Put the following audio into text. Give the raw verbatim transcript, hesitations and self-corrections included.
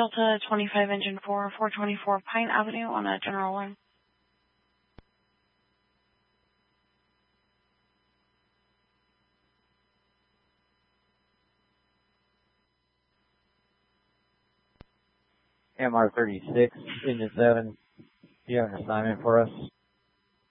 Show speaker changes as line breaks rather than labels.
Delta twenty-five engine four, four twenty-four Pine Avenue on a general line.
M R thirty-six, engine seven, do you have an assignment for us?